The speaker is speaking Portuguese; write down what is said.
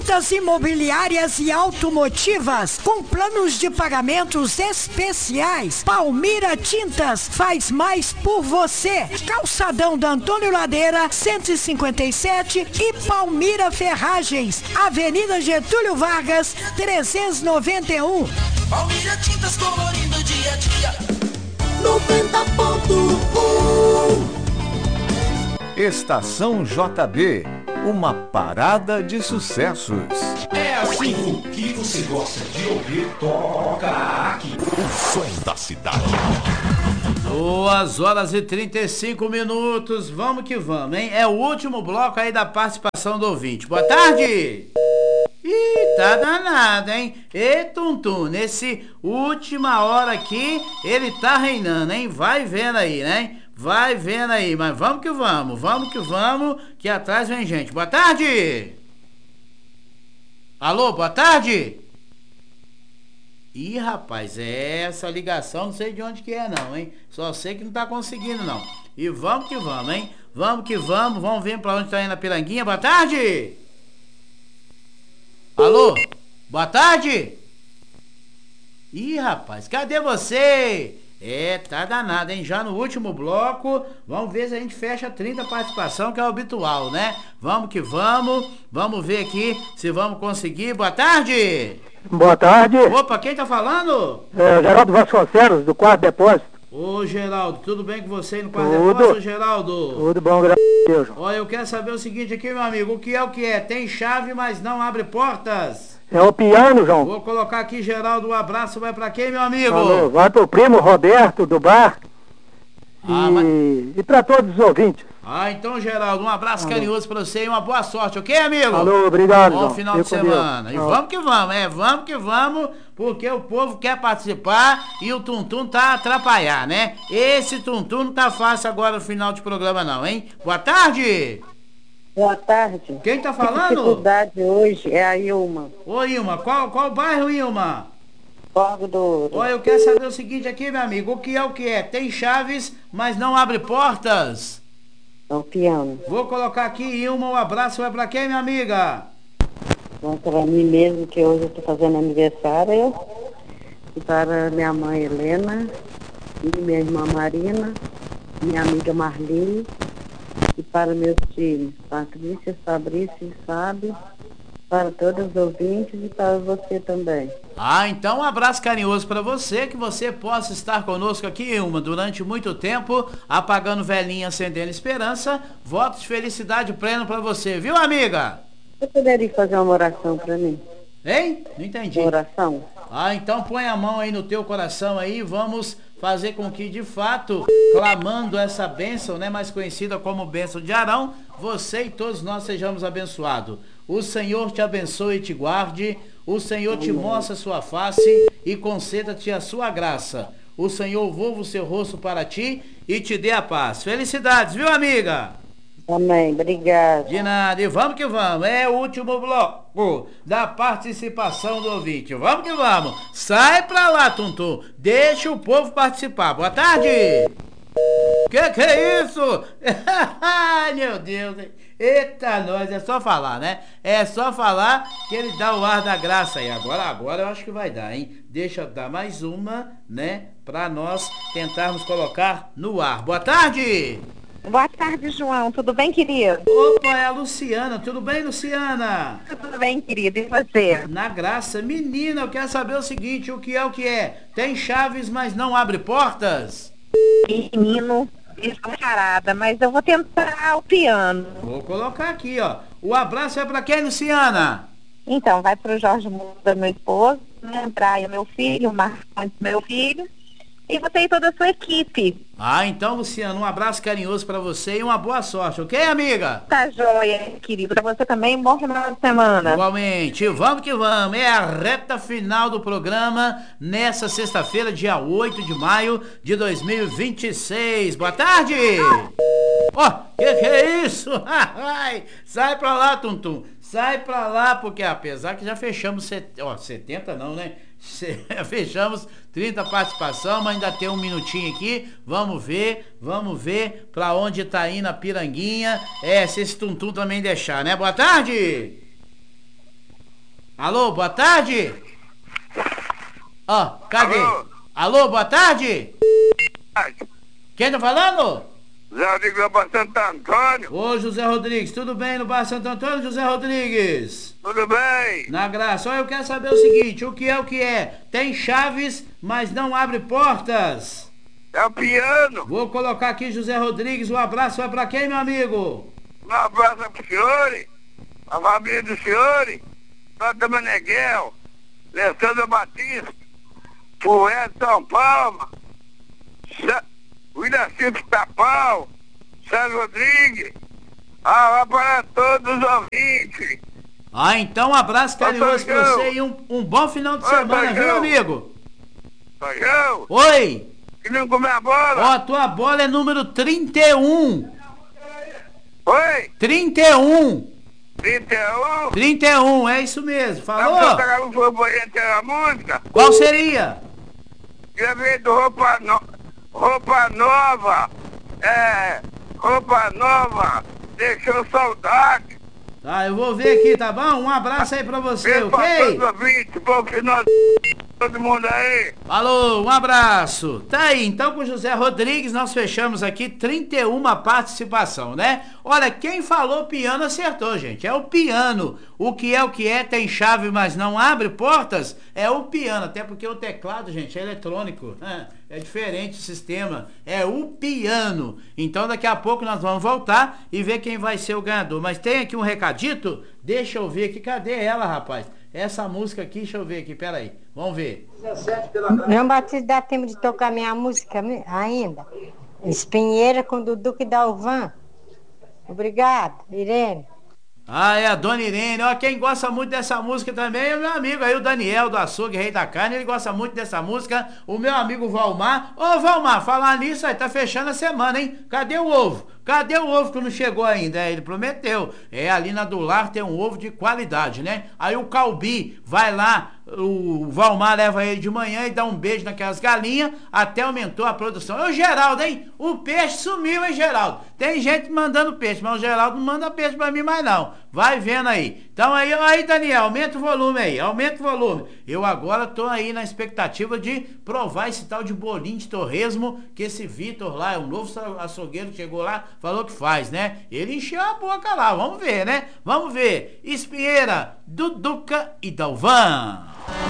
Tintas imobiliárias e automotivas com planos de pagamentos especiais. Palmira Tintas faz mais por você. Calçadão da Antônio Ladeira, 157 e Palmira Ferragens, Avenida Getúlio Vargas, 391. Palmira Tintas colorindo dia a dia. 90.1 Estação JB, uma parada de sucessos. É assim que você gosta de ouvir, toca aqui. O som da cidade. 2h35. Vamos que vamos, hein? É o último bloco aí da participação do ouvinte. Boa tarde! Ih, tá danado, hein? E Tuntum, nesse última hora aqui, ele tá reinando, hein? Vai vendo aí, né? Vai vendo aí, mas vamos, que atrás vem gente. Boa tarde! Alô, boa tarde! Ih, rapaz, essa ligação não sei de onde que é não, hein? Só sei que não tá conseguindo não. E vamos que vamos, hein? Vamos ver pra onde tá indo a Piranguinha. Boa tarde! Alô? Boa tarde? Ih, rapaz, cadê você? Tá danado, hein? Já no último bloco, vamos ver se a gente fecha 30 participação, que é o habitual, né? Vamos que vamos ver aqui se vamos conseguir. Boa tarde! Boa tarde. Opa, quem tá falando? Geraldo Vasconcelos, do Quarto Depósito. Ô, Geraldo, tudo bem com você aí no Quarto Depósito, Geraldo? Tudo bom, graças a Deus. Olha, eu quero saber o seguinte aqui, meu amigo, o que é? Tem chave, mas não abre portas? É o piano, João. Vou colocar aqui, Geraldo, um abraço, vai pra quem, meu amigo? Alô, vai pro primo Roberto, do bar. E pra todos os ouvintes. Então, Geraldo, um abraço carinhoso pra você e uma boa sorte, ok, amigo? Alô, obrigado, Bom João. final de semana. E vamos que vamos, porque o povo quer participar e o Tuntum tá a atrapalhar, né? Esse Tuntum não tá fácil agora no final de programa não, hein? Boa tarde! Boa tarde. Quem tá falando? A dificuldade hoje é a Ilma. Ô, Ilma, qual bairro, Ilma? Borgo do Ouro. Olha, eu quero saber o seguinte aqui, meu amigo, o que é? Tem chaves, mas não abre portas? É o piano. Vou colocar aqui, Ilma, um abraço, vai pra quem, minha amiga? Bom, para mim mesmo, que hoje eu tô fazendo aniversário, e para minha mãe Helena, e minha irmã Marina, minha amiga Marli, e para meus filhos, Patrícia, Fabrício e Fábio, para todos os ouvintes e para você também. Então um abraço carinhoso para você, que você possa estar conosco aqui, Ilma, durante muito tempo, apagando velhinha, acendendo esperança. Votos de felicidade plena para você, viu, amiga? Você poderia fazer uma oração para mim? Hein? Não entendi. Uma oração? Então põe a mão aí no teu coração aí, vamos fazer com que, de fato, clamando essa bênção, né, mais conhecida como bênção de Arão, você e todos nós sejamos abençoados. O Senhor te abençoe e te guarde, o Senhor te mostre a sua face e conceda-te a sua graça. O Senhor volva o seu rosto para ti e te dê a paz. Felicidades, viu, amiga? Amém, obrigado. De nada, e vamos que vamos, é o último bloco da participação do ouvinte. Vamos que vamos, sai pra lá, Tuntum, deixa o povo participar. Boa tarde. Que é isso? Ai, meu Deus, eita nós, é só falar, né? É só falar que ele dá o ar da graça aí. Agora eu acho que vai dar, hein? Deixa eu dar mais uma, né? Pra nós tentarmos colocar no ar. Boa tarde. Boa tarde, João. Tudo bem, querido? Opa, é a Luciana. Tudo bem, Luciana? Tudo bem, querido. E você? Na graça. Menina, eu quero saber o seguinte, o que é? Tem chaves, mas não abre portas? Menino, escarada, mas eu vou tentar o piano. Vou colocar aqui, ó. O abraço é pra quem, Luciana? Então, vai pro Jorge Muda, meu esposo, né? Praia, meu filho, Marcos, meu filho. E você e toda a sua equipe. Então, Luciano, um abraço carinhoso pra você e uma boa sorte, ok, amiga? Tá joia, querido. Pra você também, um bom final de semana. Igualmente. Vamos que vamos. É a reta final do programa nessa sexta-feira, dia 8 de maio de 2026. Boa tarde! Que é isso? Sai pra lá, Tuntum. Sai pra lá, porque apesar que já fechamos 70 não, né? Fechamos 30 participação, mas ainda tem um minutinho aqui. Vamos ver pra onde tá indo a Piranguinha. Se esse Tuntum também deixar, né? Boa tarde! Alô, boa tarde? Ó, cadê? Alô, boa tarde? Quem tá falando? José Rodrigues do Bar Santo Antônio. Ô, José Rodrigues, tudo bem no Bar Santo Antônio, José Rodrigues? Tudo bem? Na graça. Olha, eu quero saber o seguinte, o que é? Tem chaves, mas não abre portas. É o piano. Vou colocar aqui José Rodrigues, um abraço vai pra quem, meu amigo? Um abraço pro senhor, a família do senhor, Santa Meneghel, Alessandro Batista, o Edson Palma, William Silva Tapau, Sérgio Rodrigues, para todos os ouvintes. Então um abraço carinhoso pra você e um bom final de semana, viu, amigo? Tojão. Oi. Que não comer a bola. Ó, a tua bola é número 31. Oi? 31. 31? 31, é isso mesmo, falou? A música? Qual seria? Gravei do Roupa Nova, Roupa Nova, deixou saudade. Tá, eu vou ver aqui, tá bom? Um abraço aí pra você, ok? Bom final, todo mundo aí. Falou, um abraço. Tá aí, então com o José Rodrigues nós fechamos aqui 31 participação, né? Olha, quem falou piano acertou, gente. É o piano. O que é, tem chave, mas não abre portas, é o piano. Até porque o teclado, gente, é eletrônico. É diferente o sistema. É o piano. Então daqui a pouco nós vamos voltar e ver quem vai ser o ganhador. Mas tem aqui um recadito. Deixa eu ver aqui. Cadê ela, rapaz? Essa música aqui, deixa eu ver aqui. Peraí. Vamos ver. João Batista, dá tempo de tocar minha música ainda? Espinheira com Dudu e Dalvan. Obrigado, Irene. É a Dona Irene. Ó, quem gosta muito dessa música também é o meu amigo aí, o Daniel do Açougue Rei da Carne. Ele gosta muito dessa música. O meu amigo Valmar. Ô, Valmar, falar nisso aí, tá fechando a semana, hein? Cadê o ovo? Cadê o ovo que não chegou ainda? Ele prometeu. Ali na do Lar tem um ovo de qualidade, né? Aí o Calbi vai lá, o Valmar leva ele de manhã e dá um beijo naquelas galinhas, até aumentou a produção. É o Geraldo, hein? O peixe sumiu, hein, Geraldo? Tem gente mandando peixe, mas o Geraldo não manda peixe pra mim mais não. Vai vendo aí. Então aí, Daniel, aumenta o volume aí, aumenta o volume. Eu agora tô aí na expectativa de provar esse tal de bolinho de torresmo, que esse Vitor lá, é um novo açougueiro que chegou lá, falou que faz, né? Ele encheu a boca lá, vamos ver, né? Vamos ver. Espinheira, Duduca e Dalvan.